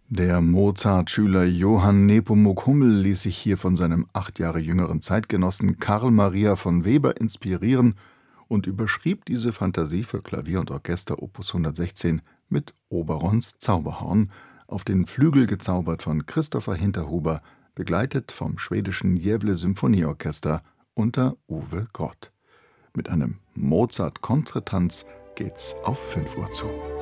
Der Mozart-Schüler Johann Nepomuk Hummel ließ sich hier von seinem 8 Jahre jüngeren Zeitgenossen Karl Maria von Weber inspirieren und überschrieb diese Fantasie für Klavier und Orchester Opus 116 mit Oberons Zauberhorn, auf den Flügel gezaubert von Christopher Hinterhuber, begleitet vom schwedischen Gävle-Symphonieorchester unter Uwe Grott. Mit einem Mozart-Kontretanz geht's auf 5 Uhr zu.